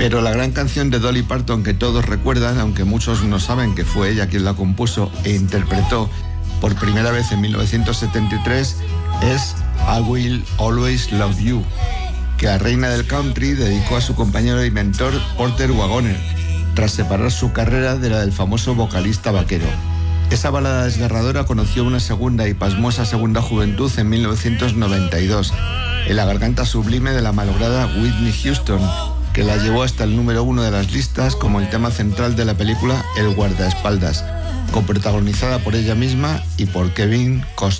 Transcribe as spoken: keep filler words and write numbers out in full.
Pero la gran canción de Dolly Parton que todos recuerdan, aunque muchos no saben que fue ella quien la compuso e interpretó por primera vez en mil novecientos setenta y tres, es I Will Always Love You, que la reina del country dedicó a su compañero y mentor Porter Wagoner, tras separar su carrera de la del famoso vocalista vaquero. Esa balada desgarradora conoció una segunda y pasmosa segunda juventud en mil novecientos noventa y dos, en la garganta sublime de la malograda Whitney Houston, que la llevó hasta el número uno de las listas como el tema central de la película El guardaespaldas, coprotagonizada por ella misma y por Kevin Costner.